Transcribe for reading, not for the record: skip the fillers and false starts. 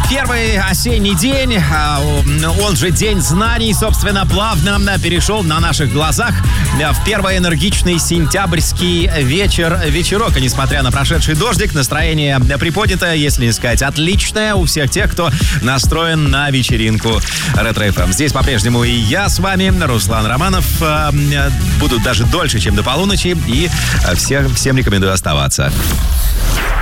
Первый осенний день, он же День знаний, собственно, плавно перешел на наших глазах в первый энергичный сентябрьский вечерок. И несмотря на прошедший дождик, настроение приподнятое, если не сказать отличное, у всех тех, кто настроен на вечеринку Ретро-ФМ. Здесь по-прежнему и я с вами, Руслан Романов. Буду даже дольше, чем до полуночи, и всем рекомендую оставаться.